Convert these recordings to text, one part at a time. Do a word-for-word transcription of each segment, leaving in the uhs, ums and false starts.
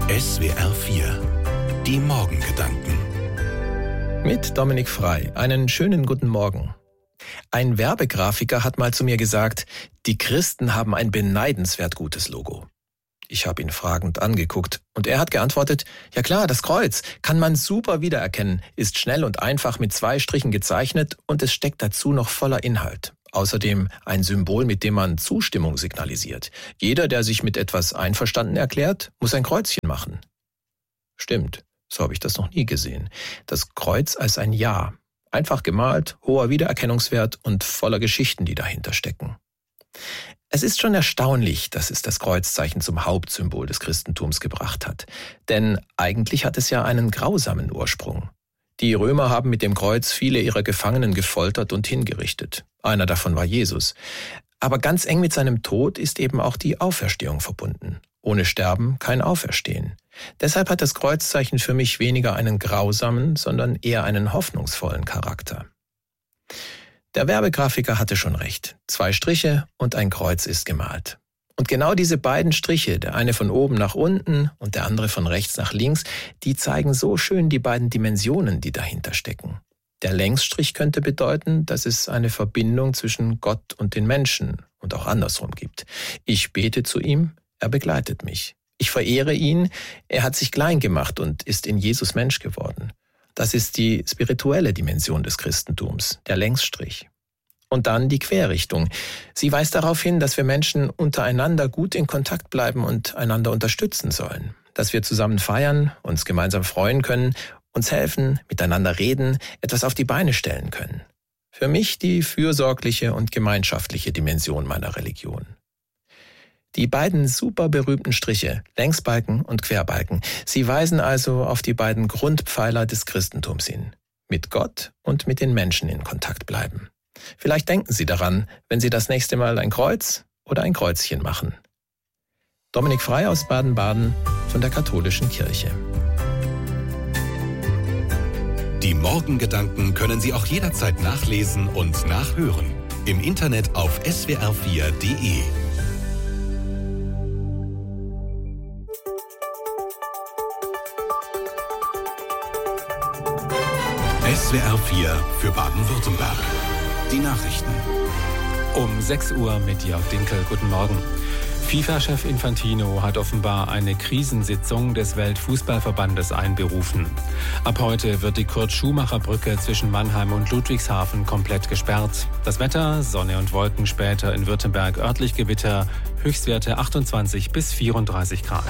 S W R vier, die Morgengedanken. Mit Dominik Frei. Einen schönen guten Morgen. Ein Werbegrafiker hat mal zu mir gesagt, die Christen haben ein beneidenswert gutes Logo. Ich habe ihn fragend angeguckt und er hat geantwortet, ja klar, das Kreuz kann man super wiedererkennen, ist schnell und einfach mit zwei Strichen gezeichnet und es steckt dazu noch voller Inhalt. Außerdem ein Symbol, mit dem man Zustimmung signalisiert. Jeder, der sich mit etwas einverstanden erklärt, muss ein Kreuzchen machen. Stimmt, so habe ich das noch nie gesehen. Das Kreuz als ein Ja. Einfach gemalt, hoher Wiedererkennungswert und voller Geschichten, die dahinter stecken. Es ist schon erstaunlich, dass es das Kreuzzeichen zum Hauptsymbol des Christentums gebracht hat. Denn eigentlich hat es ja einen grausamen Ursprung. Die Römer haben mit dem Kreuz viele ihrer Gefangenen gefoltert und hingerichtet. Einer davon war Jesus. Aber ganz eng mit seinem Tod ist eben auch die Auferstehung verbunden. Ohne Sterben kein Auferstehen. Deshalb hat das Kreuzzeichen für mich weniger einen grausamen, sondern eher einen hoffnungsvollen Charakter. Der Werbegrafiker hatte schon recht. Zwei Striche und ein Kreuz ist gemalt. Und genau diese beiden Striche, der eine von oben nach unten und der andere von rechts nach links, die zeigen so schön die beiden Dimensionen, die dahinter stecken. Der Längsstrich könnte bedeuten, dass es eine Verbindung zwischen Gott und den Menschen und auch andersrum gibt. Ich bete zu ihm, er begleitet mich. Ich verehre ihn, er hat sich klein gemacht und ist in Jesus Mensch geworden. Das ist die spirituelle Dimension des Christentums, der Längsstrich. Und dann die Querrichtung. Sie weist darauf hin, dass wir Menschen untereinander gut in Kontakt bleiben und einander unterstützen sollen. Dass wir zusammen feiern, uns gemeinsam freuen können, uns helfen, miteinander reden, etwas auf die Beine stellen können. Für mich die fürsorgliche und gemeinschaftliche Dimension meiner Religion. Die beiden super berühmten Striche, Längsbalken und Querbalken, sie weisen also auf die beiden Grundpfeiler des Christentums hin. Mit Gott und mit den Menschen in Kontakt bleiben. Vielleicht denken Sie daran, wenn Sie das nächste Mal ein Kreuz oder ein Kreuzchen machen. Dominik Frei aus Baden-Baden von der Katholischen Kirche. Die Morgengedanken können Sie auch jederzeit nachlesen und nachhören. Im Internet auf S W R vier Punkt de. S W R vier für Baden-Württemberg. Die Nachrichten. Um sechs Uhr mit Jörg Dinkel. Guten Morgen. FIFA-Chef Infantino hat offenbar eine Krisensitzung des Weltfußballverbandes einberufen. Ab heute wird die Kurt-Schumacher-Brücke zwischen Mannheim und Ludwigshafen komplett gesperrt. Das Wetter, Sonne und Wolken, später in Württemberg örtlich Gewitter, Höchstwerte achtundzwanzig bis vierunddreißig Grad.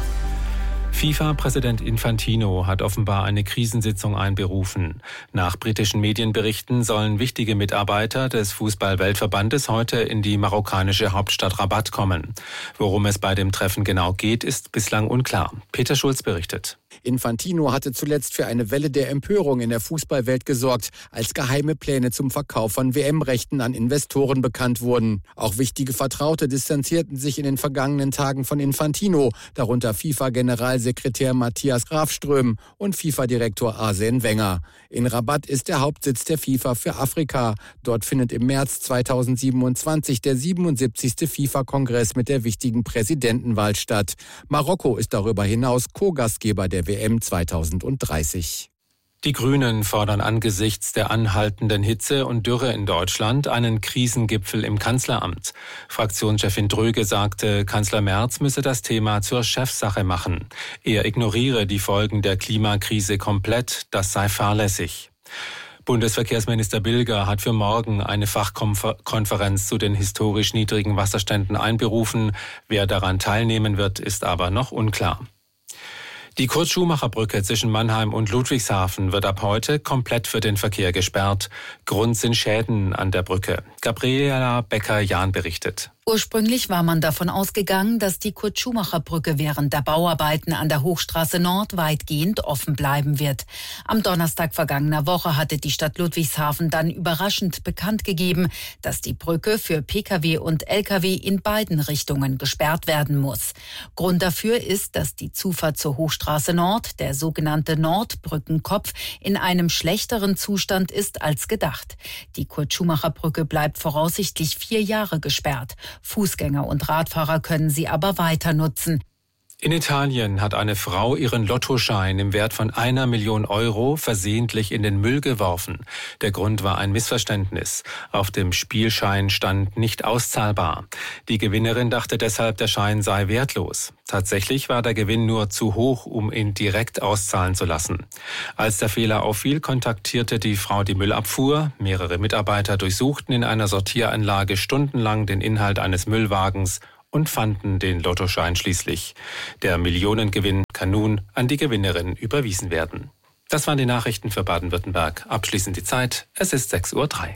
FIFA-Präsident Infantino hat offenbar eine Krisensitzung einberufen. Nach britischen Medienberichten sollen wichtige Mitarbeiter des Fußball-Weltverbandes heute in die marokkanische Hauptstadt Rabat kommen. Worum es bei dem Treffen genau geht, ist bislang unklar. Peter Schulz berichtet. Infantino hatte zuletzt für eine Welle der Empörung in der Fußballwelt gesorgt, als geheime Pläne zum Verkauf von W M-Rechten an Investoren bekannt wurden. Auch wichtige Vertraute distanzierten sich in den vergangenen Tagen von Infantino, darunter FIFA-Generalsekretär Matthias Grafström und FIFA-Direktor Arsène Wenger. In Rabat ist der Hauptsitz der FIFA für Afrika. Dort findet im März zweitausendsiebenundzwanzig der siebenundsiebzigste FIFA-Kongress mit der wichtigen Präsidentenwahl statt. Marokko ist darüber hinaus Co-Gastgeber der W M zweitausenddreißig. Die Grünen fordern angesichts der anhaltenden Hitze und Dürre in Deutschland einen Krisengipfel im Kanzleramt. Fraktionschefin Dröge sagte, Kanzler Merz müsse das Thema zur Chefsache machen. Er ignoriere die Folgen der Klimakrise komplett, das sei fahrlässig. Bundesverkehrsminister Bilger hat für morgen eine Fachkonferenz zu den historisch niedrigen Wasserständen einberufen. Wer daran teilnehmen wird, ist aber noch unklar. Die Kurt-Schumacher-Brücke zwischen Mannheim und Ludwigshafen wird ab heute komplett für den Verkehr gesperrt. Grund sind Schäden an der Brücke. Gabriela Becker-Jahn berichtet. Ursprünglich war man davon ausgegangen, dass die Kurt-Schumacher-Brücke während der Bauarbeiten an der Hochstraße Nord weitgehend offen bleiben wird. Am Donnerstag vergangener Woche hatte die Stadt Ludwigshafen dann überraschend bekannt gegeben, dass die Brücke für Pkw und Lkw in beiden Richtungen gesperrt werden muss. Grund dafür ist, dass die Zufahrt zur Hochstraße Nord, der sogenannte Nordbrückenkopf, in einem schlechteren Zustand ist als gedacht. Die Kurt-Schumacher-Brücke bleibt voraussichtlich vier Jahre gesperrt. Fußgänger und Radfahrer können sie aber weiter nutzen. In Italien hat eine Frau ihren Lottoschein im Wert von einer Million Euro versehentlich in den Müll geworfen. Der Grund war ein Missverständnis. Auf dem Spielschein stand nicht auszahlbar. Die Gewinnerin dachte deshalb, der Schein sei wertlos. Tatsächlich war der Gewinn nur zu hoch, um ihn direkt auszahlen zu lassen. Als der Fehler auffiel, kontaktierte die Frau die Müllabfuhr. Mehrere Mitarbeiter durchsuchten in einer Sortieranlage stundenlang den Inhalt eines Müllwagens und fanden den Lottoschein schließlich. Der Millionengewinn kann nun an die Gewinnerin überwiesen werden. Das waren die Nachrichten für Baden-Württemberg. Abschließend die Zeit. Es ist sechs Uhr drei.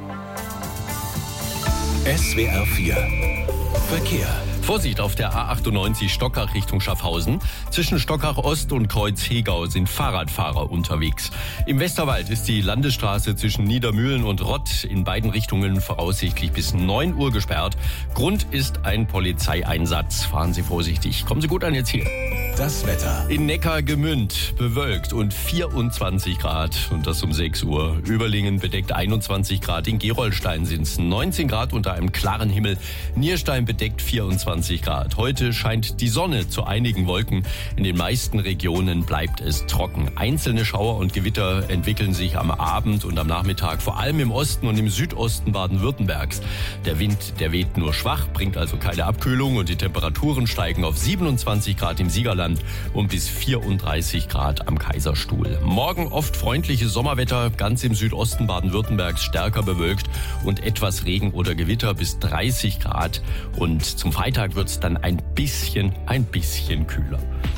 S W R vier Verkehr. Vorsicht auf der A achtundneunzig Stockach Richtung Schaffhausen. Zwischen Stockach Ost und Kreuz Hegau sind Fahrradfahrer unterwegs. Im Westerwald ist die Landesstraße zwischen Niedermühlen und Rott in beiden Richtungen voraussichtlich bis neun Uhr gesperrt. Grund ist ein Polizeieinsatz. Fahren Sie vorsichtig. Kommen Sie gut an Ihr Ziel. Das Wetter. In Neckargemünd bewölkt und vierundzwanzig Grad und das um sechs Uhr. Überlingen bedeckt einundzwanzig Grad. In Gerolstein sind es neunzehn Grad unter einem klaren Himmel. Nierstein bedeckt vierundzwanzig Grad. Heute scheint die Sonne zu einigen Wolken. In den meisten Regionen bleibt es trocken. Einzelne Schauer und Gewitter entwickeln sich am Abend und am Nachmittag, vor allem im Osten und im Südosten Baden-Württembergs. Der Wind, der weht nur schwach, bringt also keine Abkühlung und die Temperaturen steigen auf siebenundzwanzig Grad im Siegerland und bis vierunddreißig Grad am Kaiserstuhl. Morgen oft freundliches Sommerwetter, ganz im Südosten Baden-Württembergs stärker bewölkt und etwas Regen oder Gewitter bis dreißig Grad. Und zum Freitag wird es dann ein bisschen, ein bisschen kühler.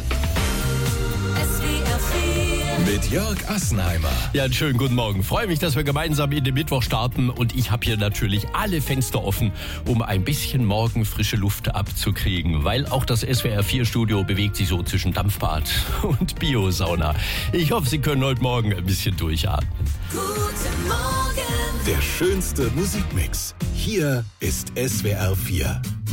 Mit Jörg Assenheimer. Ja, einen schönen guten Morgen. Freue mich, dass wir gemeinsam in den Mittwoch starten und ich habe hier natürlich alle Fenster offen, um ein bisschen morgen frische Luft abzukriegen, weil auch das S W R vier Studio bewegt sich so zwischen Dampfbad und Biosauna. Ich hoffe, Sie können heute Morgen ein bisschen durchatmen. Guten Morgen. Der schönste Musikmix. Hier ist S W R vier.